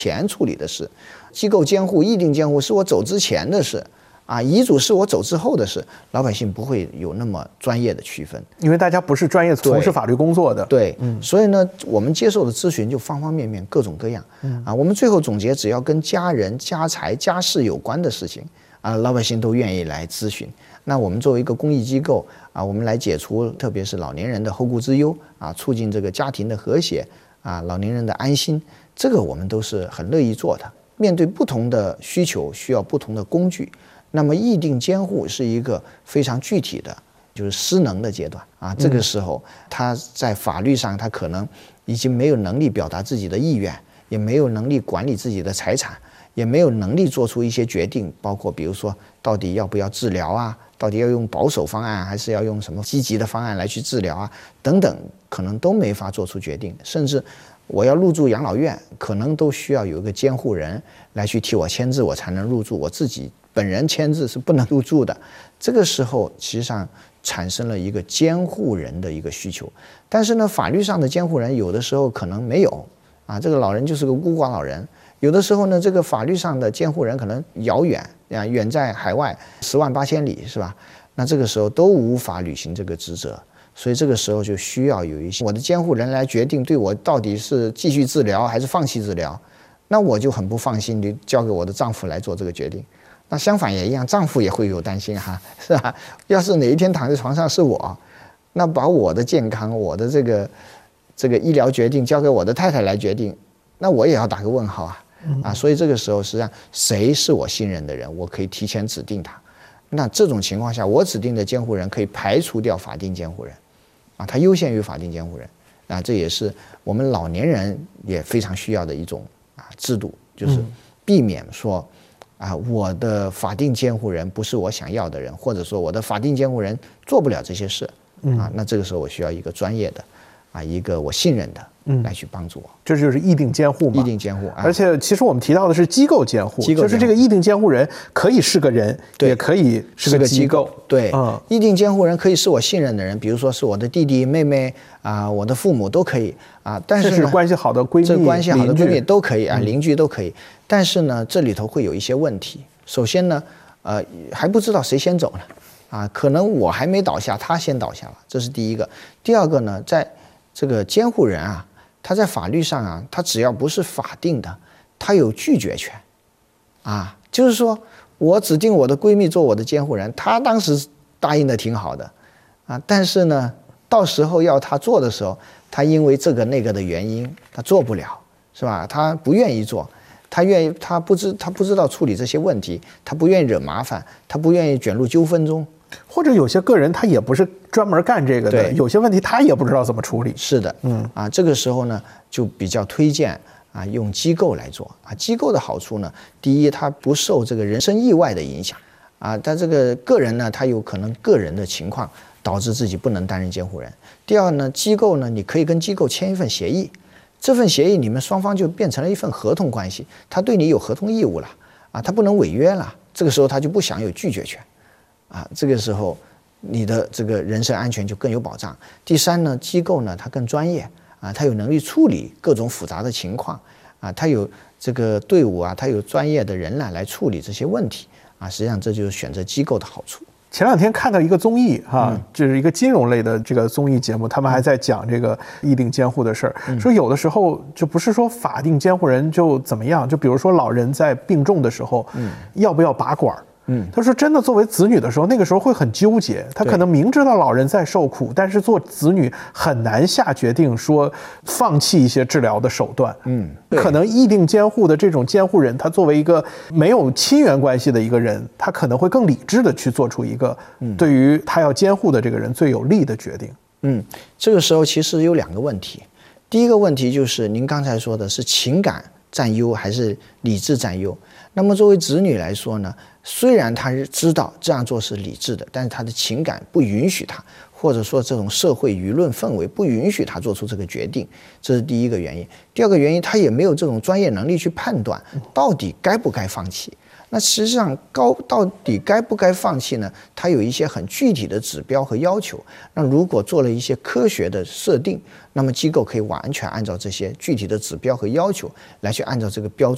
前处理的事，机构监护、议定监护是我走之前的事。遗嘱是我走之后的事，老百姓不会有那么专业的区分， 因为大家不是专业从事法律工作的。 对，所以呢，我们接受的咨询就方方面面、各种各样。我们最后总结，只要跟家人、家财、家事有关的事情，老百姓都愿意来咨询。那我们作为一个公益机构，我们来解除特别是老年人的后顾之忧，促进这个家庭的和谐，老年人的安心，这个我们都是很乐意做的。面对不同的需求，需要不同的工具。那么议定监护是一个非常具体的，就是失能的阶段这个时候他在法律上他可能已经没有能力表达自己的意愿，也没有能力管理自己的财产，也没有能力做出一些决定，包括比如说到底要不要治疗到底要用保守方案还是要用什么积极的方案来去治疗等等，可能都没法做出决定。甚至我要入住养老院，可能都需要有一个监护人来去替我签字，我才能入住，我自己本人签字是不能入住的。这个时候实际上产生了一个监护人的一个需求，但是呢，法律上的监护人有的时候可能没有这个老人就是个孤寡老人，有的时候呢，这个法律上的监护人可能遥远远在海外10万8千里，是吧？那这个时候都无法履行这个职责，所以这个时候就需要有一些我的监护人来决定对我到底是继续治疗还是放弃治疗。那我就很不放心，就交给我的丈夫来做这个决定。那相反也一样，丈夫也会有担心是吧？要是哪一天躺在床上是我，那把我的健康、我的这个医疗决定交给我的太太来决定，那我也要打个问号所以这个时候实际上谁是我信任的人，我可以提前指定他。那这种情况下，我指定的监护人可以排除掉法定监护人他优先于法定监护人这也是我们老年人也非常需要的一种制度，就是避免说我的法定监护人不是我想要的人，或者说我的法定监护人做不了这些事那这个时候我需要一个专业的一个我信任的来去帮助我。 这就是议定监护嘛。 议定监护而且其实我们提到的是机构监护，就是这个议定监护人可以是个人，也可以是个机构。 对，议定监护人可以是我信任的人，比如说是我的弟弟妹妹我的父母都可以但是呢， 这是关系好的闺蜜、 这关系好的闺蜜都可以邻居都可以。但是呢，这里头会有一些问题。首先呢，还不知道谁先走呢可能我还没倒下，他先倒下了，这是第一个。第二个呢，在这个监护人他在法律上他只要不是法定的，他有拒绝权就是说我指定我的闺蜜做我的监护人，她当时答应的挺好的但是呢，到时候要她做的时候，她因为这个那个的原因，她做不了，是吧？她不愿意做，她不知道处理这些问题，她不愿意惹麻烦，她不愿意卷入纠纷中。 或者有些个人他也不是专门干这个的，有些问题他也不知道怎么处理。 是的，这个时候呢，就比较推荐用机构来做机构的好处呢，第一，它不受这个人身意外的影响但这个个人呢，他有可能个人的情况导致自己不能担任监护人。第二呢，机构呢，你可以跟机构签一份协议，这份协议你们双方就变成了一份合同关系，他对你有合同义务了他不能违约了，这个时候他就不享有拒绝权这个时候你的这个人身安全就更有保障。第三呢，机构呢它更专业它有能力处理各种复杂的情况它有这个队伍它有专业的人来处理这些问题实际上这就是选择机构的好处。 前两天看到一个综艺就是一个金融类的这个综艺节目，他们还在讲这个议定监护的事儿，说有的时候就不是说法定监护人就怎么样，就比如说老人在病重的时候要不要拔管，他说真的作为子女的时候，那个时候会很纠结，他可能明知道老人在受苦，但是做子女很难下决定说放弃一些治疗的手段。可能议定监护的这种监护人，他作为一个没有亲缘关系的一个人，他可能会更理智的去做出一个对于他要监护的这个人最有利的决定。 这个时候其实有两个问题。第一个问题就是您刚才说的是情感占优还是理智占优。那么作为子女来说呢，虽然他知道这样做是理智的，但是他的情感不允许他，或者说这种社会舆论氛围不允许他做出这个决定，这是第一个原因。第二个原因，他也没有这种专业能力去判断到底该不该放弃。那实际上到底该不该放弃呢？它有一些很具体的指标和要求。那如果做了一些科学的设定，那么机构可以完全按照这些具体的指标和要求来去按照这个标准